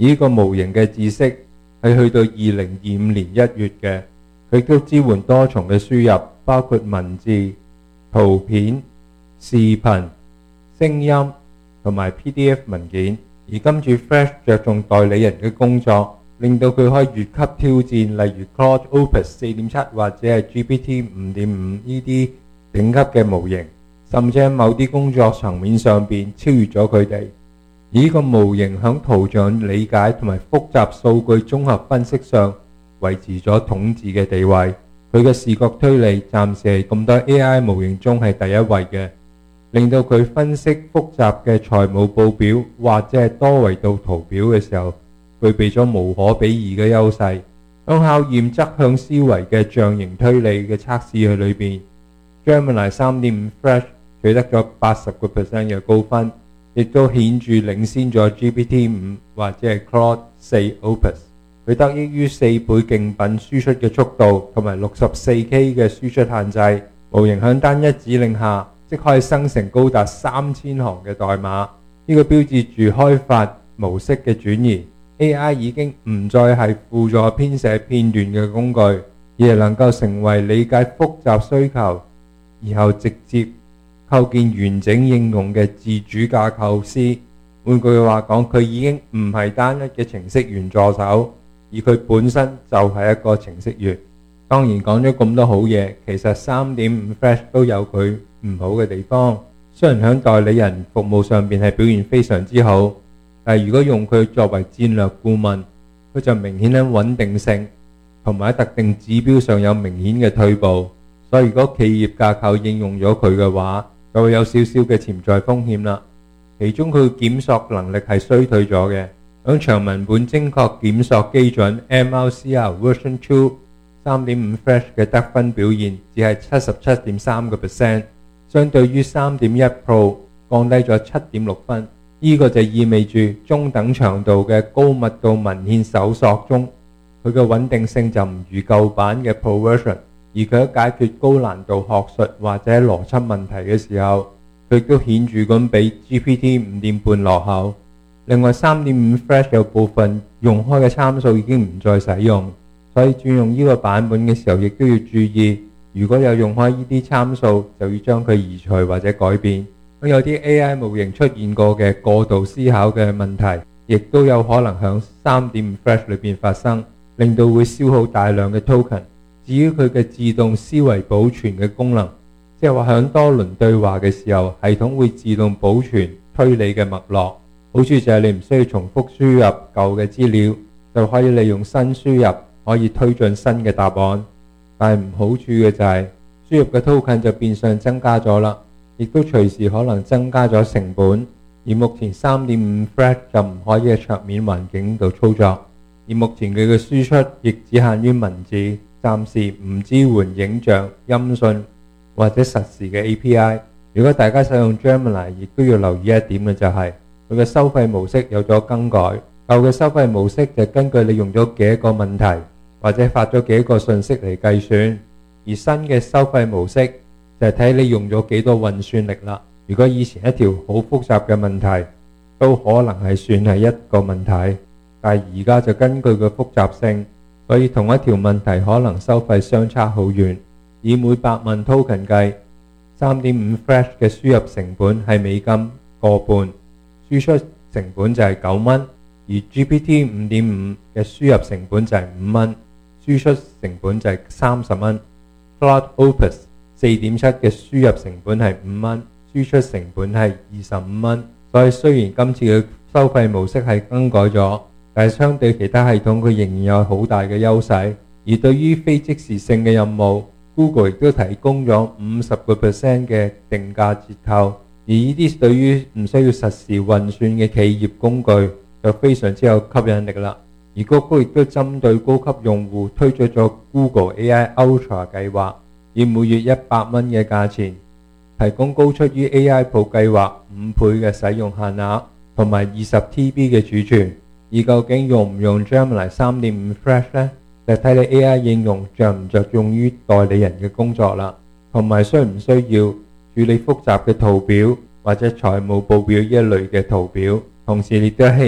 呢個模型嘅知識係去到2025年1月嘅，佢都支援多重嘅輸入，包括文字、圖片、視頻、聲音同埋 PDF 文件。而今次 Fresh 着重代理人嘅工作，令到佢可以越級挑戰，例如 Claude Opus 4.7或者係 GPT 5.5呢啲頂級嘅模型，甚至喺某啲工作層面上邊超越咗佢哋。而呢個模型響圖像理解同埋複雜數據綜合分析上維持咗統治嘅地位。佢嘅視覺推理暫時係咁多 AI 模型中係第一位嘅，令到佢分析複雜嘅財務報表或者係多維度圖表嘅時候，具備咗無可比擬嘅優勢。響考驗側向思維嘅象形推理嘅測試嘅裏邊， Gemini 3.5 Fresh 取得咗 80% 嘅高分，亦都顯著領先咗 GPT 5或者係 Claude 4 Opus。佢得益於4倍競品輸出嘅速度同埋 64K 嘅輸出限制，模型響單一指令下即可以生成高達3000行嘅代碼。呢個標誌住開發模式嘅轉移。AI 已經唔再係輔助編寫片段嘅工具，而係能夠成為理解複雜需求，然後直接構建完整應用嘅自主架構師。換句話講，佢已經唔係單一嘅程式員助手，而佢本身就係一個程式員。當然講咗咁多好嘢，其實 3.5 Fresh 都有佢唔好嘅地方。雖然喺代理人服務上邊係表現非常之好，但係如果用佢作為戰略顧問，佢就明顯喺穩定性同埋喺特定指標上有明顯嘅退步。所以如果企業架構應用咗佢嘅話，就會有少少嘅潛在風險啦。其中佢檢索能力係衰退咗嘅。響長文本精確檢索基準 MLCR Version 2 3.5 Fresh 嘅得分表現只係 77.3%， 相對於 3.1 Pro 降低咗 7.6 分。呢個就意味住中等長度嘅高密度文獻搜索中，佢嘅穩定性就唔如舊版嘅 Pro Version。而佢喺解決高難度學術或者邏輯問題嘅時候，佢都顯著咁比 GPT 5.5 落後。另外 3.5 Fresh 有部分用開嘅參數已經唔再使用，所以轉用呢個版本嘅時候亦都要注意，如果有用開呢啲參數，就要將佢移除或者改變。咁有啲 AI 模型出現過嘅過度思考嘅問題，亦都有可能響 3.5 Fresh 裏邊發生，令到會消耗大量嘅 token。至於佢嘅自動思維保存嘅功能，即係話響多輪對話嘅時候，系統會自動保存推理嘅脈絡。好處就係你唔需要重複輸入舊嘅資料，就可以利用新輸入可以推進新嘅答案。但係唔好處嘅就係輸入嘅 token 就變相增加咗啦，亦都隨時可能增加咗成本。而目前 3.5 Fresh 就唔可以喺桌面環境度操作，而目前佢嘅輸出亦只限於文字，暫時唔支援影像、音訊或者實時嘅 API。如果大家使用 Gemini， 亦都要留意一點嘅就係佢嘅收費模式有咗更改。舊嘅收費模式就根據你用咗幾多個問題或者發咗幾個信息嚟計算，而新嘅收費模式就係睇你用咗幾多運算力啦。如果以前一條好複雜嘅問題都可能係算係一個問題，但係而家就根據佢複雜性，所以同一條問題可能收費相差好遠。以每百萬 token 計， 3.5 Fresh 嘅輸入成本係美金個半，輸出成本就係9蚊，而 GPT 5.5 嘅輸入成本就係5蚊，輸出成本就係30蚊。Claude Opus 4.7 嘅輸入成本係5蚊，輸出成本係25蚊。所以雖然今次嘅收費模式係更改咗，但係相對其他系統佢仍然有好大嘅優勢。而對於非即時性嘅任務， Google 亦都提供咗 50% 嘅定價折扣。而呢啲對於唔需要實時運算嘅企業工具就非常之有吸引力啦。而谷歌亦都針對高級用戶推出咗 Google AI Ultra 計劃，以每月100蚊嘅價錢提供高出於 AI Pro 計劃5倍嘅使用限額同埋20 TB 嘅儲存。而究竟用唔用 Gemini 3.5 Fresh 呢？就睇你 AI 應用着唔着重於代理人嘅工作啦，同埋需唔需要處理複雜嘅圖表或者財務報表呢一類嘅圖表，同時亦都希